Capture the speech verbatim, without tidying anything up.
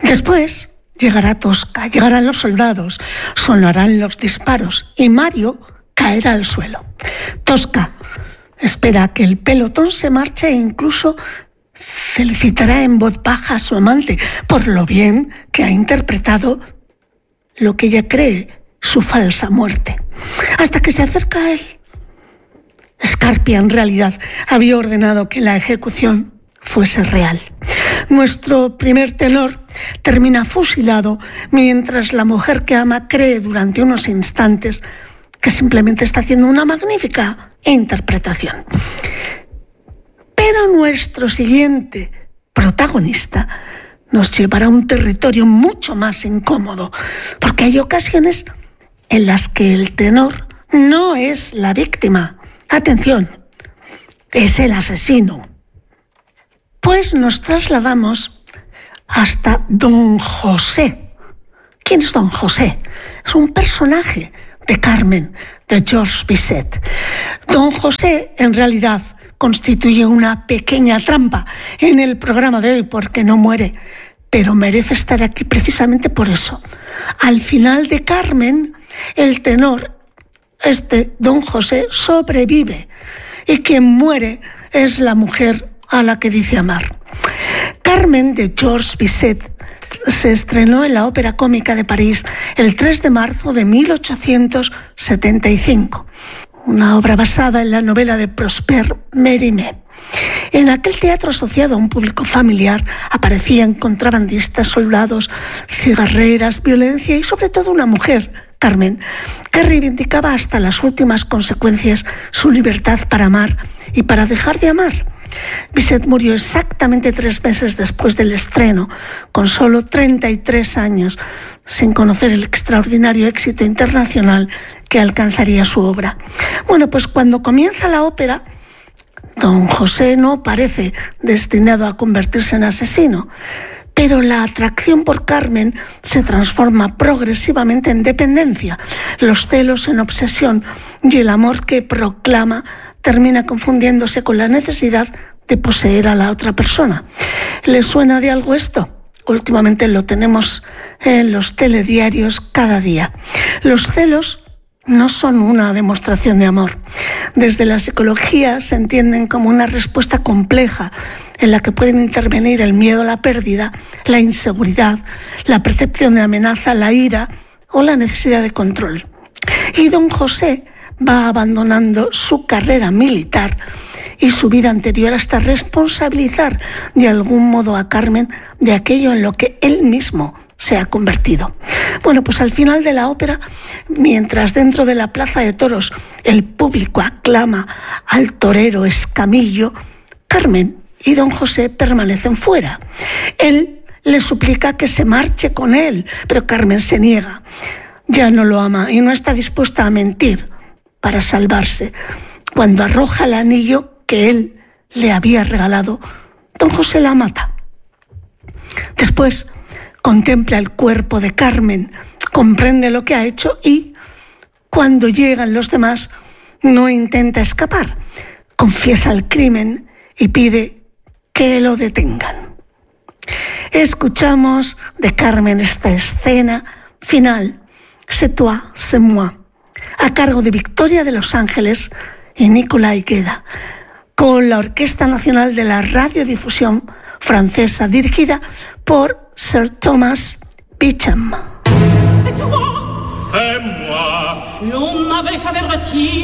Después llegará Tosca, llegarán los soldados, sonarán los disparos y Mario caerá al suelo. Tosca espera que el pelotón se marche e incluso felicitará en voz baja a su amante por lo bien que ha interpretado lo que ella cree su falsa muerte. Hasta que se acerca a él. Scarpia, en realidad, había ordenado que la ejecución fuese real. Nuestro primer tenor termina fusilado mientras la mujer que ama cree durante unos instantes que simplemente está haciendo una magnífica interpretación. Pero nuestro siguiente protagonista nos llevará a un territorio mucho más incómodo, porque hay ocasiones en las que el tenor no es la víctima. Atención, es el asesino. Pues nos trasladamos hasta Don José. ¿Quién es Don José? Es un personaje de Carmen, de Georges Bizet. Don José, en realidad, constituye una pequeña trampa en el programa de hoy porque no muere, pero merece estar aquí precisamente por eso. Al final de Carmen, el tenor, este Don José, sobrevive y quien muere es la mujer a la que dice amar. Carmen, de Georges Bizet, se estrenó en la Ópera Cómica de París el tres de marzo de mil ochocientos setenta y cinco, una obra basada en la novela de Prosper Mérimée. En aquel teatro asociado a un público familiar aparecían contrabandistas, soldados, cigarreras, violencia y sobre todo una mujer, Carmen, que reivindicaba hasta las últimas consecuencias su libertad para amar y para dejar de amar. Bizet murió exactamente tres meses después del estreno, con solo treinta y tres años, sin conocer el extraordinario éxito internacional que alcanzaría su obra. Bueno, pues cuando comienza la ópera, Don José no parece destinado a convertirse en asesino, pero la atracción por Carmen se transforma progresivamente en dependencia, los celos en obsesión y el amor que proclama termina confundiéndose con la necesidad de poseer a la otra persona. ¿Le suena de algo esto? Últimamente lo tenemos en los telediarios cada día. Los celos no son una demostración de amor. Desde la psicología se entienden como una respuesta compleja en la que pueden intervenir el miedo a la pérdida, la inseguridad, la percepción de amenaza, la ira o la necesidad de control. Y Don José va abandonando su carrera militar y su vida anterior hasta responsabilizar de algún modo a Carmen de aquello en lo que él mismo se ha convertido. Bueno, pues al final de la ópera, mientras dentro de la plaza de toros el público aclama al torero Escamillo, Carmen y Don José permanecen fuera. Él le suplica que se marche con él, pero Carmen se niega. Ya no lo ama y no está dispuesta a mentir para salvarse. Cuando arroja el anillo que él le había regalado, Don José la mata. Después contempla el cuerpo de Carmen, comprende lo que ha hecho y, cuando llegan los demás, no intenta escapar. Confiesa el crimen y pide que lo detengan. Escuchamos de Carmen esta escena final, C'est toi, c'est moi, a cargo de Victoria de Los Ángeles y Nicolai Gueda, con la Orquesta Nacional de la Radiodifusión Francesa, dirigida por Sir Thomas Beecham. C'est toi, c'est moi, l'on m'avait averti.